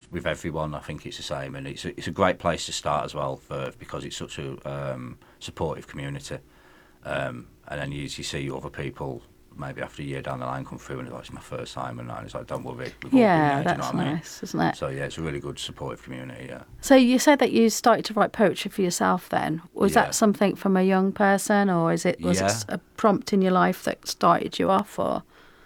with everyone. I think it's the same, and it's a great place to start as well because it's such a supportive community. And then you see other people maybe after a year down the line come through and it's like, it's my first time, and it's like, don't worry, we've all been there, that's do you know what I mean? nice, isn't it? So yeah, it's a really good supportive community. Yeah. So you said that you started to write poetry for yourself. Then was that something from a young person, or was it a prompt in your life that started you off, or?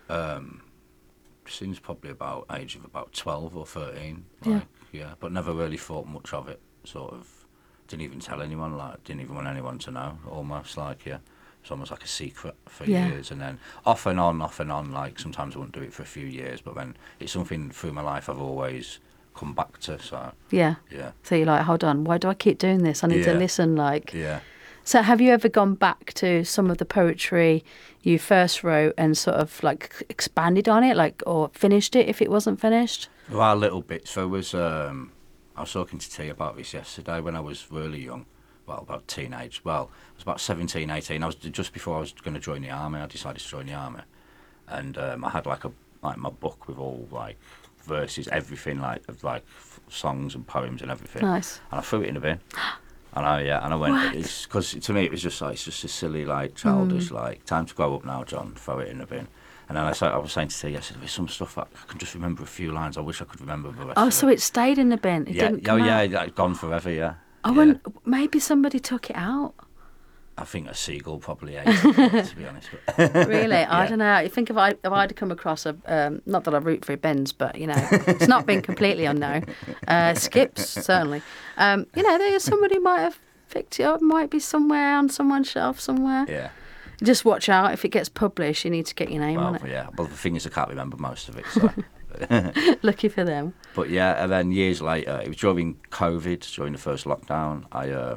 Since probably about age of about 12 or 13, but never really thought much of it. Sort of didn't even tell anyone, didn't even want anyone to know. Almost it's almost like a secret for years, and then off and on, like sometimes I wouldn't do it for a few years, but then it's something through my life I've always come back to. So so you're like, hold on, why do I keep doing this? I need to listen. So have you ever gone back to some of the poetry you first wrote and sort of like expanded on it, or finished it if it wasn't finished? Well, a little bit. So I was talking to T about this yesterday when I was really young. Well, about teenage. Well, I was about 17, 18. I was just before I was going to join the army. I decided to join the army, and I had like my book with all like verses, everything like songs and poems and everything. Nice. And I threw it in the bin. And I went, because to me it was just it's just a silly, childish, time to grow up now, John, throw it in the bin. And then I was saying to T, I said, there's some stuff I can just remember a few lines. I wish I could remember the rest of it. Oh, so it stayed in the bin? It didn't come out? It's gone forever, yeah. Maybe somebody took it out. I think a seagull probably ate it, to be honest. Really? I don't know. I think if I'd come across not that I root for bins, but, it's not been completely unknown. Skips, certainly. There's somebody might have picked it up, might be somewhere on someone's shelf somewhere. Yeah. Just watch out. If it gets published, you need to get your name on it. Yeah. But the thing is, I can't remember most of it, so... Lucky for them. But yeah, and then years later, it was during COVID, during the first lockdown,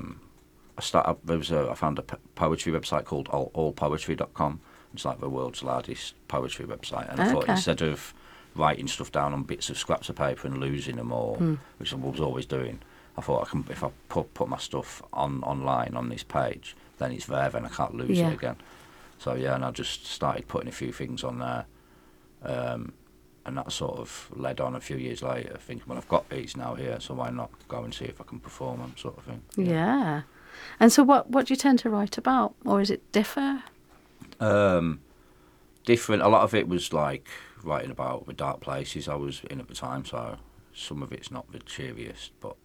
I found a poetry website called allpoetry.com. It's like the world's largest poetry website, and I thought instead of writing stuff down on bits of scraps of paper and losing them all, which I was always doing, I thought if I put my stuff online on this page, then it's there, then I can't lose it again. So and I just started putting a few things on there, and that sort of led on a few years later, thinking, well, I've got these now here, so why not go and see if I can perform them, sort of thing. Yeah. And so what do you tend to write about, or is it differ? Different. A lot of it was writing about the dark places I was in at the time, so some of it's not the cheeriest, but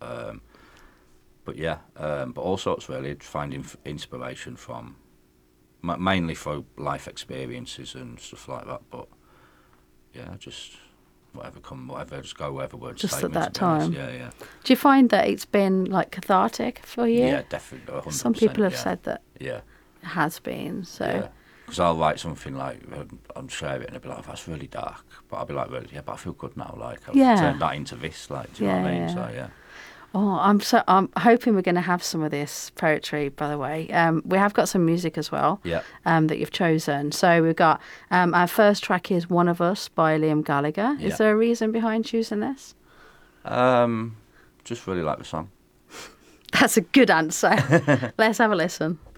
all sorts really, finding inspiration from, mainly for life experiences and stuff like that, but just just go wherever words just take at me, that time. Yeah. Do you find that it's been cathartic for you? Yeah, definitely. 100%, some people have said that it has been, so because I'll write something I'll share it and I'll be like, that's really dark, but I'll be like, well, but I feel good now, I've turned that into this, do you know what I mean? So Oh, I'm hoping we're going to have some of this poetry, by the way. We have got some music as well that you've chosen. So we've got our first track is One of Us by Liam Gallagher. Is there a reason behind choosing this? Just really like the song. That's a good answer. Let's have a listen.